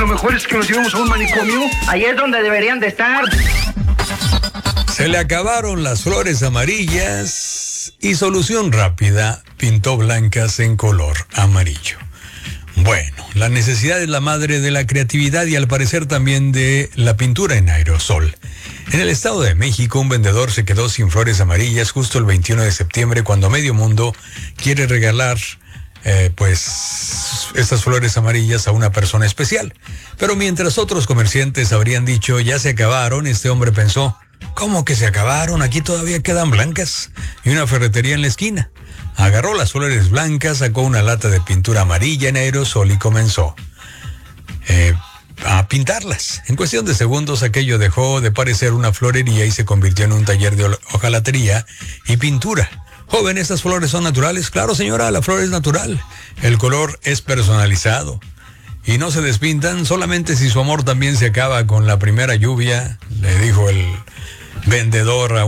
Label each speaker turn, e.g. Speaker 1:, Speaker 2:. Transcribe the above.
Speaker 1: mejor es que nos llevemos a un manicomio.
Speaker 2: Ahí es donde deberían de estar.
Speaker 3: Se le acabaron las flores amarillas y solución rápida, pintó blancas en color amarillo. Bueno, la necesidad es la madre de la creatividad y al parecer también de la pintura en aerosol. En el Estado de México, un vendedor se quedó sin flores amarillas justo el 21 de septiembre cuando medio mundo quiere regalar estas flores amarillas a una persona especial. Pero mientras otros comerciantes habrían dicho, ya se acabaron, este hombre pensó, ¿cómo que se acabaron? Aquí todavía quedan blancas. Y una ferretería en la esquina. Agarró las flores blancas, sacó una lata de pintura amarilla en aerosol y comenzó a pintarlas. En cuestión de segundos aquello dejó de parecer una florería y se convirtió en un taller de hojalatería y pintura. Joven, ¿estas flores son naturales? Claro, señora, la flor es natural. El color es personalizado. Y no se despintan solamente si su amor también se acaba con la primera lluvia, le dijo el vendedor a